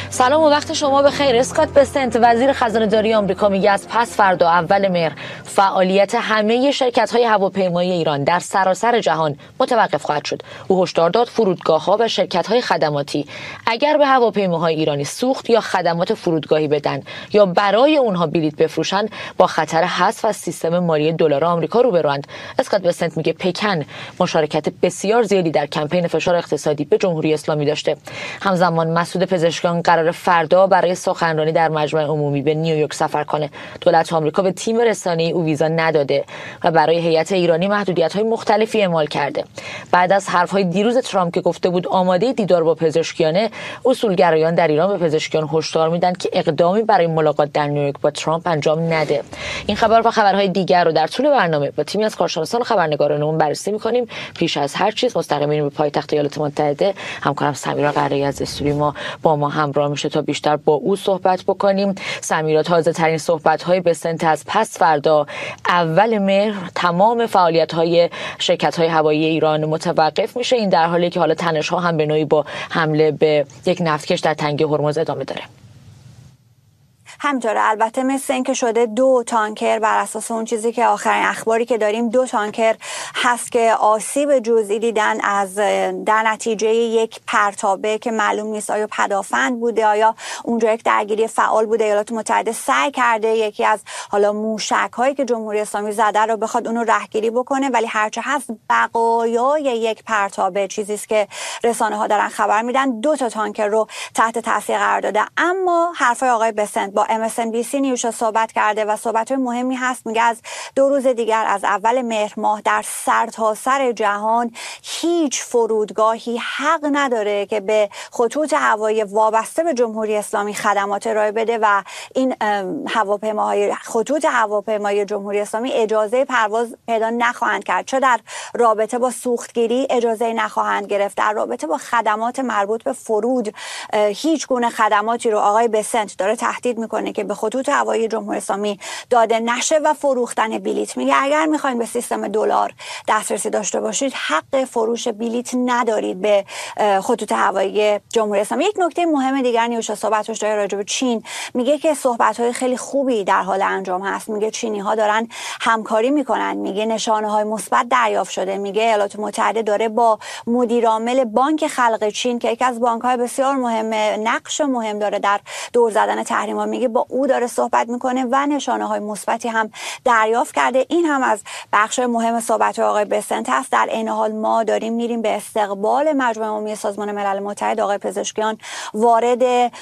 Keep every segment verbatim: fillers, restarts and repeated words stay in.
سلام و وقت شما بخیر. اسکات بسنت وزیر خزانه داری آمریکا میگه از پس فردا اول مهر فعالیت همه شرکت‌های هواپیمایی ایران در سراسر جهان متوقف خواهد شد. او هشدار داد فرودگاه‌ها و شرکت‌های خدماتی اگر به هواپیماهای ایرانی سوخت یا خدمات فرودگاهی بدن یا برای اونها بلیط بفروشن با خطر حذف از سیستم مالی دلار آمریکا روبروند. اسکات بسنت میگه پکن مشارکت بسیار زیادی در کمپین فشار اقتصادی به جمهوری اسلامی داشته. همزمان مسعود پزشکیان قرار فردا برای سخنرانی در مجمع عمومی به نیویورک سفر کنه. دولت آمریکا به تیم رسانه‌ای او ویزا نداده و برای هیئت ایرانی محدودیت‌های مختلفی اعمال کرده. بعد از حرف‌های دیروز ترامپ که گفته بود آماده دیدار با پزشکیان، اصولگرایان در ایران به پزشکیان هشدار میدن که اقدامی برای ملاقات در نیویورک با ترامپ انجام نده. این خبر و خبرهای دیگر رو در طول برنامه با تیمی از کارشناسان و خبرنگارانمون بررسی می‌کنیم. پیش از هر چیز مستقیما به پایتخت ایالات متحده همکارم سمیرا قره‌ای از استودیو ما با ما همراه میشه تا بیشتر با او صحبت بکنیم. سمیرا، تازه ترین صحبت های بسنت از پس فردا اول مهر تمام فعالیت های شرکت های هوایی ایران متوقف میشه. این در حالی که حالا تنش ها هم به نوعی با حمله به یک نفتکش در تنگه هرمز ادامه داره. همینطوره. البته مثل این که شده دو تانکر، بر اساس اون چیزی که آخرین اخباری که داریم دو تانکر هست که آسیب جزئی دیدن از در نتیجه یک پرتابه که معلوم نیست آیا پدافند بوده، آیا اونجا یک درگیری فعال بوده. ایالات متحده سعی کرده یکی از حالا موشک هایی که جمهوری اسلامی زده رو بخواد اونو رهگیری بکنه، ولی هرچه هست بقایای یک پرتابه چیزی است که رسانه ها دارن خبر میدن. دو تا تانکر رو تحت تاثیر قرار داده. اما حرفای آقای بسنت با ام اس ان بی سی نیوز صحبت کرده و صحبت مهمی هست. میگه از دو روز دیگر از اول مهر ماه در سرتاسر جهان هیچ فرودگاهی حق نداره که به خطوط هوایی وابسته به جمهوری اسلامی خدمات ارائه بده و این هواپیماهای خطوط هواپیمایی جمهوری اسلامی اجازه پرواز پیدا نخواهند کرد. چه در رابطه با سوختگیری اجازه نخواهند گرفت، در رابطه با خدمات مربوط به فرود هیچ گونه خدماتی رو آقای بسنت داره تهدید میکنه که به خطوط هوایی جمهوری اسلامی داده نشه و فروختن بلیط. میگه اگر میخواین به سیستم دلار دسترسی داشته باشید حق فروش بلیط ندارید به خطوط هوایی جمهوری اسلامی. یک نکته مهم دیگر نیوشا صحبتش داره راجع به چین. میگه که صحبت‌های خیلی خوبی در حال انجام هست. میگه چینی‌ها دارن همکاری میکنن. میگه نشانه‌های مثبت دریافت شده. میگه ایالات متحده داره با مدیر عامل بانک خلق چین که یکی از بانک‌های بسیار مهم نقش مهم داره در دور زدن تحریم‌ها، میگه با او داره صحبت میکنه و نشانه‌های مثبتی هم دریافت کرده. این هم از بخش مهم صحبت آقای بسنت هست. در این حال ما داریم میریم به استقبال مجمع عمومی سازمان ملل متحد. آقای پزشکیان وارد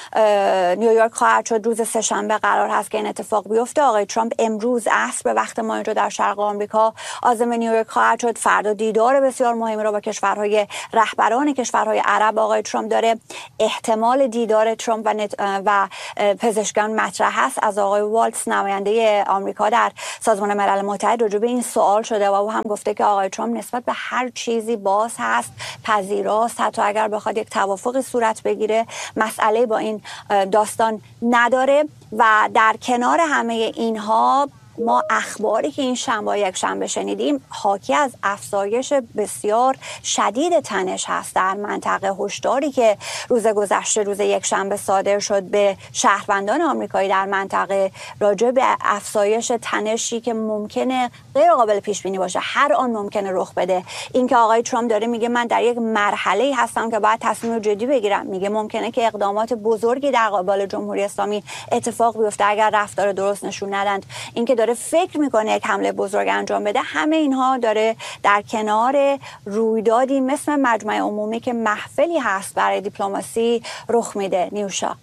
نیویورک خواهد شد. روز سه‌شنبه قرار هست که این اتفاق بیفته. آقای ترامپ امروز عصر به وقت ما اینجا در شرق آمریکا عازم نیویورک خواهد شد. فردا دیدار بسیار مهمی رو با کشورهای رهبران کشورهای عرب آقای ترامپ داره. احتمال دیدار ترامپ و, نت... و پزشکیان مطرح هست. از آقای والتس نماینده آمریکا در سازمان ملل متحد راجع به این سوال شده و او هم گفته که آقای ترامپ نسبت به هر چیزی باز هست، پذیراست، حتی اگر بخواد یک توافقی صورت بگیره مسئله با این داستان نداره. و در کنار همه اینها ما اخباری که این شنبه یک شنبه شنیدیم حاکی از افزایش بسیار شدید تنش هست در منطقه. هشداری که روز گذشته روز یک شنبه صادر شد به شهروندان آمریکایی در منطقه راجع به افزایش تنشی که ممکنه غیر قابل پیش بینی باشه، هر آن ممکنه رخ بده. این که آقای ترامپ داره میگه من در یک مرحله‌ای هستم که باید تصمیم جدی بگیرم. میگه ممکنه که اقدامات بزرگی در قبال جمهوری اسلامی اتفاق بیفته اگر رفتار درست نشون ندند. این که داره فکر میکنه یک حمله بزرگ انجام بده. همه اینها داره در کنار رویدادی مثل مجمع عمومی که محفلی هست برای دیپلماسی رخ میده. نیوشا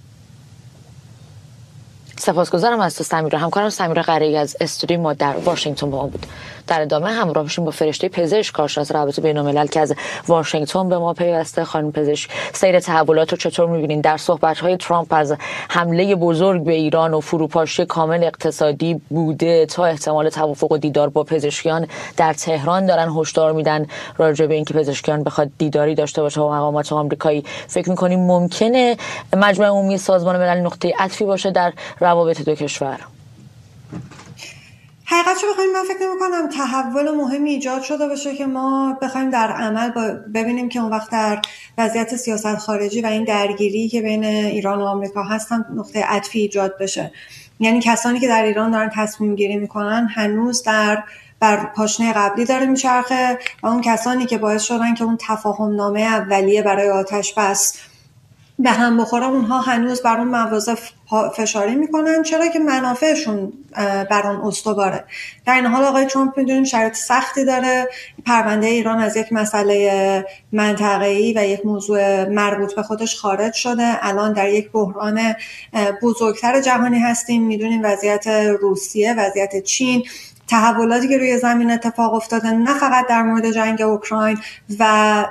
سپاسگزارم از تو سمیرا. همکارم سمیرا قره‌ای از استودیو ما در واشنگتن با ما بود. در ادامه همراه میشیم با فرشته پزشک کارشناس روابط بین‌الملل که از واشنگتن به ما پیوسته. خانم پزشک، سیر تحولات رو چطور می‌بینید؟ در صحبت‌های ترامپ از حمله بزرگ به ایران و فروپاشی کامل اقتصادی بوده تا احتمال توافق و دیدار با پزشکیان در تهران دارن هشدار میدن راجع به اینکه پزشکیان بخواد دیداری داشته باشه با مقامات آمریکایی. فکر می‌کنیم ممکنه مجمع عمومی سازمان ملل نقطه عطفی باشه در روابط دو کشور؟ حقیقتشو بخوایم من فکر نمی‌کنم تحول مهمی ایجاد شده باشه که ما بخوایم در عمل ببینیم که اون وقت در وضعیت سیاست خارجی و این درگیری که بین ایران و آمریکا هستن نقطه عطفی ایجاد بشه. یعنی کسانی که در ایران دارن تصمیم گیری میکنن هنوز در بر پاشنه قبلی داره میچرخه و اون کسانی که باعث شدن که اون تفاهم نامه اولیه برای آتش بس به هم بخوره اونها هنوز بر اون مواضع فشاری میکنن، چرا که منافعشون بر اون استواره. در این حال آقای ترامپ میدونیم شرایط سختی داره، پرونده ایران از یک مسئله منطقه‌ای و یک موضوع مربوط به خودش خارج شده، الان در یک بحران بزرگتر جهانی هستیم. میدونیم وضعیت روسیه، وضعیت چین، تحولاتی که روی زمین اتفاق افتاده، نه فقط در مورد جنگ اوکراین و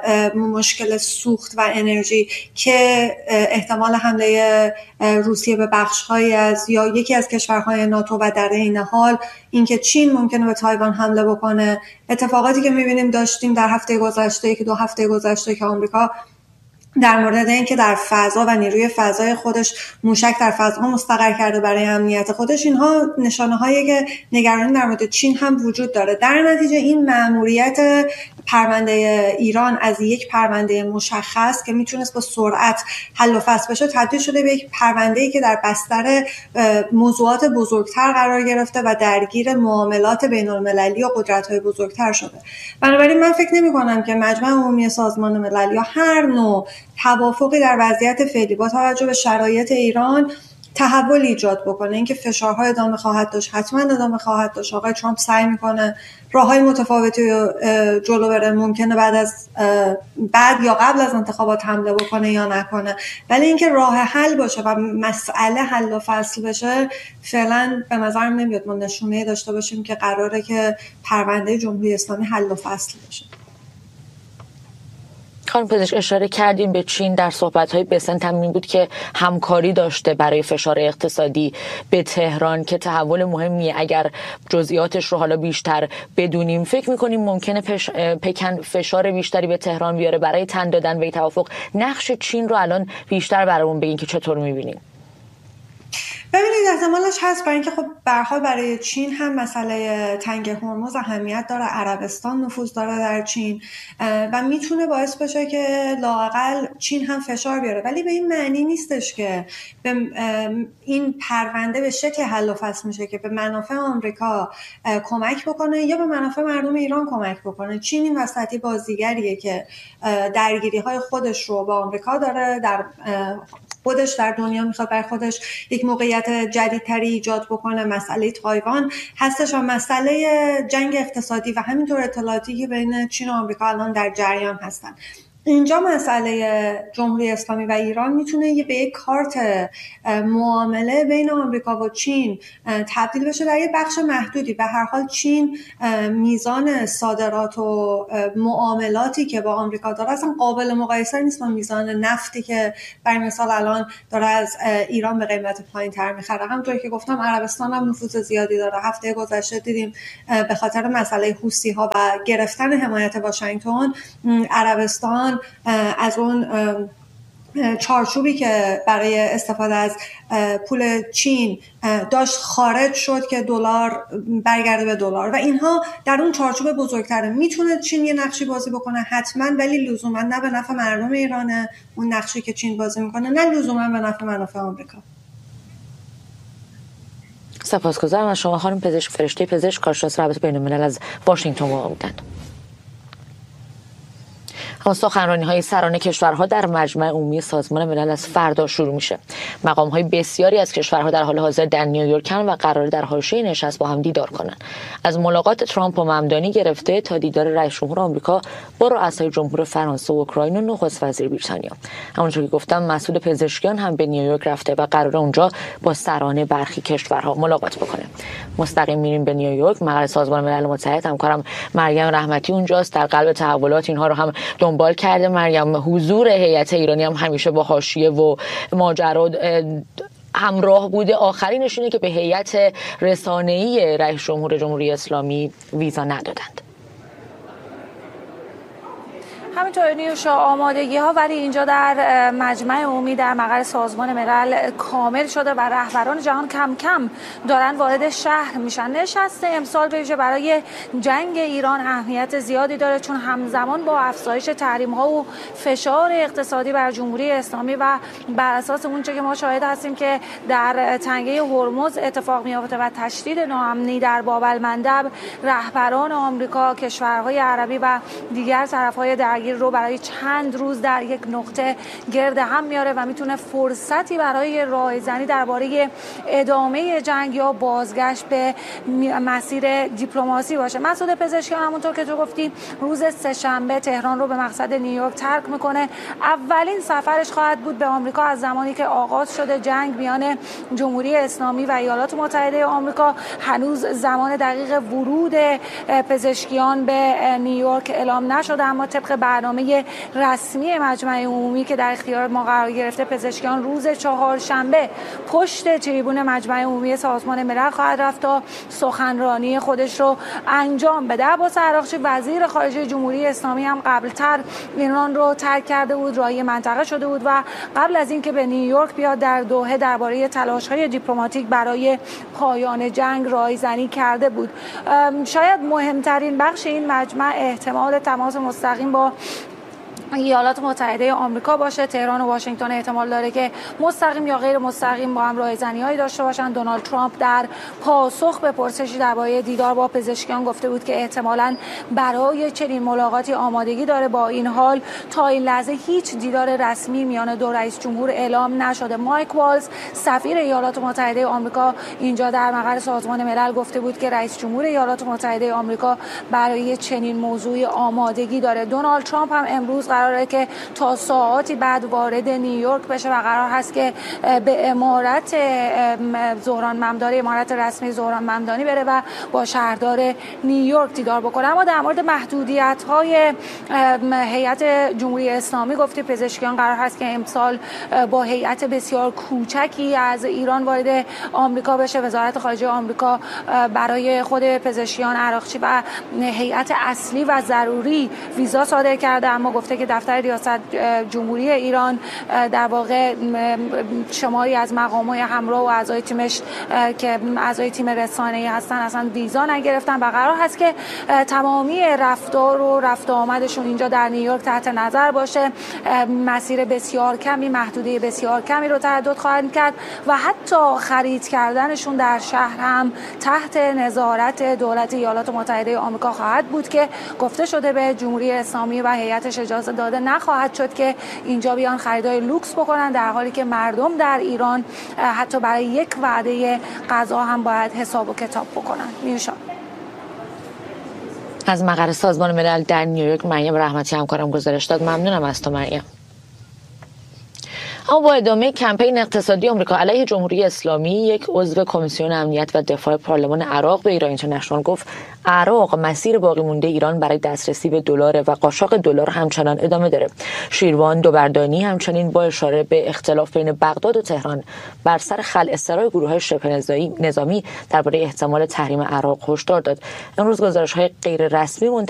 مشکل سوخت و انرژی که احتمال حمله روسیه به بخش‌هایی از یا یکی از کشورهای ناتو و در این حال اینکه چین ممکنه به تایوان حمله بکنه، اتفاقاتی که می‌بینیم داشتیم در هفته گذشته که دو هفته گذشته که آمریکا در مورد اینکه در فضا و نیروی فضای خودش موشک در فضا مستقر کرده برای امنیت خودش، اینها نشانه‌هایی که نگرانی در مورد چین هم وجود داره. در نتیجه این مأموریت پرونده ایران از یک پرونده مشخص که میتونست با سرعت حل و فصل بشه تبدیل شده به یک پرونده‌ای که در بستر موضوعات بزرگتر قرار گرفته و درگیر معاملات بین‌المللی و قدرت‌های بزرگتر شده. بنابراین من فکر نمی‌کنم که مجمع عمومی سازمان ملل یا هر نوع توافقی در وضعیت فعلی با توجه به شرایط ایران تحول ایجاد بکنه. اینکه فشارهای ادامه خواهد داشت، حتما ادامه خواهد داشت. آقای ترامپ سعی میکنه راههای متفاوتی جلو بره، ممکنه بعد از بعد یا قبل از انتخابات حمله بکنه یا نکنه، ولی اینکه راه حل باشه و مسئله حل و فصل بشه فعلا به نظرم نمیاد ما نشونه داشته باشیم که قراره که پرونده جمهوری اسلامی حل و فصل بشه. خانم پزشک اشاره کردیم به چین در صحبت‌های بسنت هم این بود که همکاری داشته برای فشار اقتصادی به تهران که تحول مهمیه. اگر جزئیاتش رو حالا بیشتر بدونیم فکر می‌کنیم ممکنه پش... پکن فشار بیشتری به تهران بیاره برای تن دادن به توافق. نقش چین رو الان بیشتر برامون بگین که چطور می‌بینیم؟ ببینید احتمالش هست، برای اینکه خب به هر حال برای چین هم مسئله تنگ هرمز اهمیت داره، عربستان نفوذ داره در چین و میتونه باعث بشه که لااقل چین هم فشار بیاره، ولی به این معنی نیستش که به این پرونده به شکل حل و فصل میشه که به منافع آمریکا کمک بکنه یا به منافع مردم ایران کمک بکنه. چین این وسطی بازیگریه که درگیری‌های خودش رو با آمریکا داره، در خودش در دنیا میخواد برای خودش یک موقعیت جدیدتری ایجاد بکنه. مسئله تایوان هستش و مسئله جنگ اقتصادی و همینطور اطلاعاتی که بین چین و آمریکا الان در جریان هستن. اینجا مسئله جمهوری اسلامی و ایران میتونه به یک کارت معامله بین آمریکا و چین تبدیل بشه در یک بخش محدودی. به هر حال چین میزان صادرات و معاملاتی که با آمریکا داره اصلا قابل مقایسه نیست با میزان نفتی که برای مثال الان داره از ایران به قیمت پایین تر میخره. همونطور که گفتم عربستان هم نفوذ زیادی داره. هفته گذشته دیدیم به خاطر مسئله حوثی ها و گرفتن حمایت واشنگتن، عربستان از اون چارچوبی که برای استفاده از پول چین داشت خارج شد که دلار برگرده به دلار و اینها در اون چارچوب بزرگتره. میتونه چین یه نقشی بازی بکنه حتما، ولی لزوما نه به نفع مردم ایرانه اون نقشی که چین بازی میکنه، نه لزوما به نفع منافع آمریکا. سپاسگزارم از شما خانم پزشک فرشته پزشک، کارشناس روابط بین‌الملل از واشنگتن واقع بودند. اما سخنرانی‌های سران کشورها در مجمع عمومی سازمان ملل از فردا شروع میشه. مقام‌های بسیاری از کشورها در حال حاضر در نیویورکن و قرار در حاشیه نشست با هم دیدار کنند. از ملاقات ترامپ و ممدانی گرفته تا دیدار رئیس جمهور آمریکا با رؤسای جمهور فرانسه و اوکراین و نخست وزیر بریتانیا. همونطور که گفتم مسئول پزشکیان هم به نیویورک رفته و قرار اونجا با سران برخی کشورها ملاقات بکنه. مستقیم میریم به نیویورک. مقر سازمان ملل متحد. همکارم مریم رحمتی اونجاست در قلب تحولات. اینها رو هم دنبال کرده. مریم، حضور هیئت ایرانی هم همیشه با حاشیه و ماجرا همراه بوده. آخرینش اینه که به هیئت رسانه‌ای رئیس جمهور جمهوری اسلامی ویزا ندادند. همینطور نیوشا آمادگی ها ولی اینجا در مجمع عمومی در مقر سازمان ملل کامل شده و رهبران جهان کم کم دارن وارد شهر میشن. نشست امسال به ویژه برای جنگ ایران اهمیت زیادی داره، چون همزمان با افزایش تحریم ها و فشار اقتصادی بر جمهوری اسلامی و بر اساس اونچه که ما شاهد هستیم که در تنگه هرمز اتفاق میافته و تشدید ناامنی در باب المندب، رهبران آمریکا، کشورهای عربی و دیگر طرفهای درگیر رو برای چند روز در یک نقطه گرد هم میاره و میتونه فرصتی برای راهزنی درباره ادامه جنگ یا بازگشت به مسیر دیپلماسی باشه. مسعود پزشکیان همونطور که تو گفتی روز سه‌شنبه تهران رو به مقصد نیویورک ترک میکنه. اولین سفرش خواهد بود به آمریکا از زمانی که آغاز شده جنگ میان جمهوری اسلامی و ایالات متحده آمریکا. هنوز زمان دقیق ورود پزشکیان به نیویورک اعلام نشده، اما طبق برنامه رسمی مجمع عمومی که در اختیار ما قرار گرفته، پزشکیان روز چهارشنبه پشت تریبون مجمع عمومی سازمان ملل خواهد رفت تا سخنرانی خودش رو انجام بده. عباس عراقچی وزیر خارجه جمهوری اسلامی هم قبلتر ایران رو ترک کرده بود، راهی منطقه شده بود و قبل از اینکه به نیویورک بیاد در دوحه درباره تلاش‌های دیپلماتیک برای پایان جنگ راهزنی کرده بود. شاید مهمترین بخش این مجمع احتمال تماس مستقیم با ایالات متحده آمریکا باشه. تهران و واشنگتن احتمال داره که مستقیم یا غیر مستقیم با هم راهزنی‌هایی داشته باشن. دونالد ترامپ در پاسخ به پرسشی درباره دیدار با پزشکیان گفته بود که احتمالاً برای چنین ملاقاتی آمادگی داره. با این حال تا این لحظه هیچ دیدار رسمی میان دو رئیس جمهور اعلام نشده. مایک والز سفیر ایالات متحده آمریکا اینجا در مقر سازمان ملل گفته بود که رئیس جمهور ایالات متحده آمریکا برای چنین موضوعی آمادگی داره. دونالد ترامپ هم امروز قراره که تا ساعاتی بعد وارد نیویورک بشه و قرار هست که به امارت زهران ممدانی، امارت رسمی زهران ممدانی بره و با شهردار نیویورک دیدار بکنه. اما در مورد محدودیت‌های هیئت جمهوری اسلامی گفته پزشکیان قرار هست که امسال با هیئت بسیار کوچکی از ایران وارد آمریکا بشه. وزارت خارجه آمریکا برای خود پزشکیان، عراقچی و هیئت اصلی و ضروری ویزا صادر کرده، اما گفته که دفتر ریاست جمهوری ایران در واقع شماری از مقامات همراه و اعضای تیمش که اعضای تیم رسانه‌ای هستن اصلا ویزا نگرفتن و قرار هست که تمامی رفتار و رفت آمدشون اینجا در نیویورک تحت نظر باشه. مسیر بسیار کمی، محدوده بسیار کمی رو تردد خواهند کرد و حتی خرید کردنشون در شهر هم تحت نظارت دولت ایالات متحده آمریکا خواهد بود که گفته شده به جمهوری اسلامی و هیئتش اجازه داده نخواهد شد که اینجا بیان خریدای لوکس بکنن، در حالی که مردم در ایران حتی برای یک وعده غذا هم باید حساب و کتاب بکنن. میوشا از مقر سازمان ملل در نیویورک مریم رحمتی همکارم گزارش داد. ممنونم از تو مریم. اما با ادامه کمپین اقتصادی آمریکا علیه جمهوری اسلامی، یک عضو کمیسیون امنیت و دفاع پارلمان عراق به ایران اینترنشنال گفت عراق مسیر باقی مونده ایران برای دسترسی به دلار و قاچاق دلار همچنان ادامه داره. شیروان دوبردانی همچنین با اشاره به اختلاف بین بغداد و تهران بر سر خلع سرای گروه‌های شبه نظامی درباره احتمال تحریم عراق هشدار داد. امروز گزارش‌های غیر رسمی